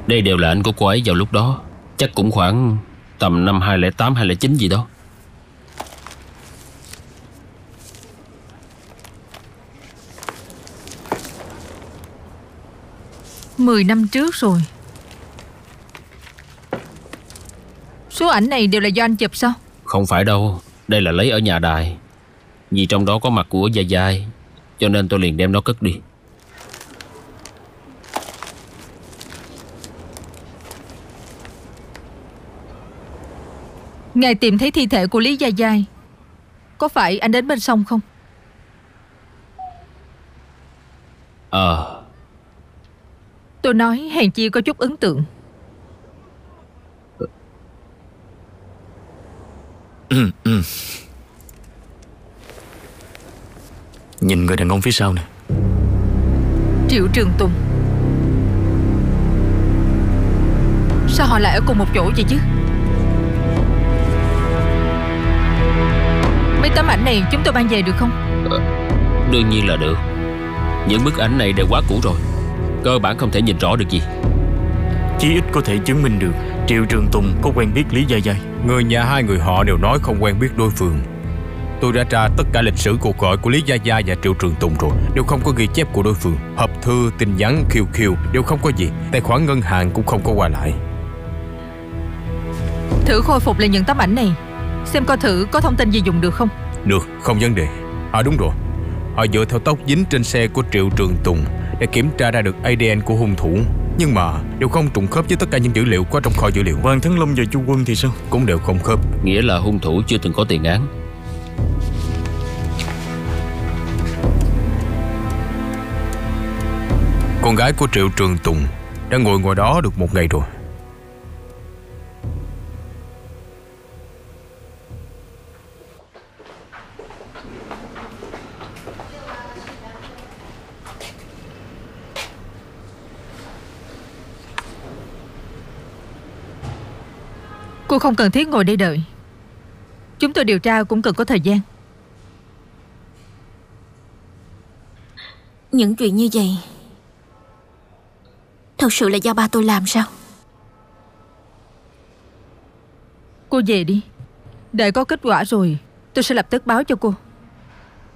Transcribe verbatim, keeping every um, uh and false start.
Đây đều là anh của cô ấy vào lúc đó. Chắc cũng khoảng tầm năm hai không không tám, hai không không chín gì đó. Mười năm trước rồi. Số ảnh này đều là do anh chụp sao? Không phải đâu. Đây là lấy ở nhà đài. Vì trong đó có mặt của Gia Gia, cho nên tôi liền đem nó cất đi. Ngài tìm thấy thi thể của Lý Gia Gia, có phải anh đến bên sông không? Ờ. Tôi nói hèn chi có chút ấn tượng. ừ, ừ. Nhìn người đàn ông phía sau nè. Triệu Trường Tùng. Sao họ lại ở cùng một chỗ vậy chứ? Mấy tấm ảnh này chúng tôi mang về được không? ờ, Đương nhiên là được. Những bức ảnh này đều quá cũ rồi, cơ bản không thể nhìn rõ được gì. Chí ít có thể chứng minh được Triệu Trường Tùng có quen biết Lý Gia Gia. Người nhà hai người họ đều nói không quen biết đối phương. Tôi đã tra tất cả lịch sử cuộc gọi của Lý Gia Gia và Triệu Trường Tùng rồi, đều không có ghi chép của đối phương. Hộp thư, tin nhắn, Q Q đều không có gì. Tài khoản ngân hàng cũng không có qua lại. Thử khôi phục lại những tấm ảnh này, xem coi thử có thông tin gì dùng được không. Được, không vấn đề. À đúng rồi, họ dựa theo tóc dính trên xe của Triệu Trường Tùng để kiểm tra ra được a đê en của hung thủ, nhưng mà đều không trùng khớp với tất cả những dữ liệu có trong kho dữ liệu. Hoàng Thắng Long và Chu Quân thì sao? Cũng đều không khớp. Nghĩa là hung thủ chưa từng có tiền án. Con gái của Triệu Trường Tùng đã ngồi ngoài đó được một ngày rồi. Cô không cần thiết ngồi đây đợi. Chúng tôi điều tra cũng cần có thời gian. Những chuyện như vậy thật sự là do ba tôi làm sao? Cô về đi. Đợi có kết quả rồi tôi sẽ lập tức báo cho cô.